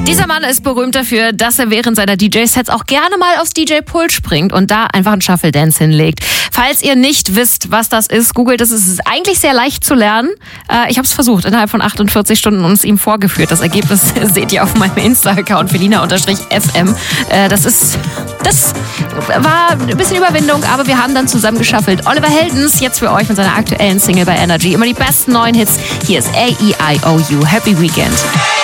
Dieser Mann ist berühmt dafür, dass er während seiner DJ-Sets auch gerne mal aufs DJ-Pult springt und da einfach einen Shuffle-Dance hinlegt. Falls ihr nicht wisst, was das ist, googelt es. Es ist eigentlich sehr leicht zu lernen. Ich habe es versucht, innerhalb von 48 Stunden und es ihm vorgeführt. Das Ergebnis seht ihr auf meinem Insta-Account, Felina_FM. Das war ein bisschen Überwindung, aber wir haben dann zusammen geschaffelt. Oliver Heldens, jetzt für euch mit seiner aktuellen Single bei Energy. Immer die besten neuen Hits. Hier ist A-E-I-O-U. Happy Weekend.